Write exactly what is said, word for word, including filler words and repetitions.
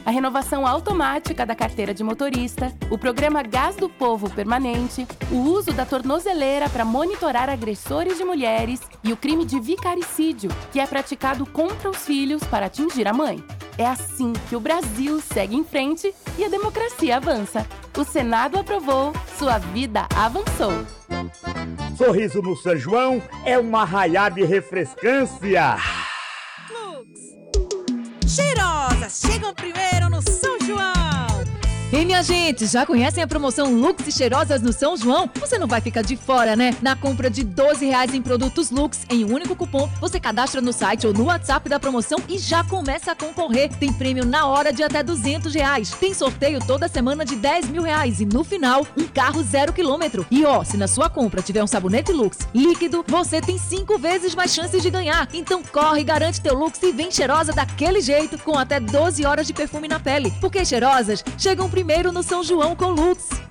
a renovação automática da carteira de motorista, o programa Gás do Povo permanente, o uso da tornozeleira para monitorar agressores de mulheres e o crime de vicaricídio, que é praticado contra os filhos para atingir a mãe. É assim que o Brasil segue em frente e a democracia avança. O Senado aprovou, sua vida avançou. Sorriso no São João é uma raiada de refrescância. Lux. Cheirosas chegam primeiro no São João. Ei, minha gente, já conhecem a promoção Lux e Cheirosas no São João? Você não vai ficar de fora, né? Na compra de doze reais em produtos Lux, em um único cupom, você cadastra no site ou no WhatsApp da promoção e já começa a concorrer. Tem prêmio na hora de até duzentos reais. Tem sorteio toda semana de dez mil reais e no final, um carro zero quilômetro. E ó, se na sua compra tiver um sabonete Lux líquido, você tem cinco vezes mais chances de ganhar. Então corre, garante teu Lux e vem cheirosa daquele jeito, com até doze horas de perfume na pele. Porque cheirosas chegam primeiro no São João com Lux.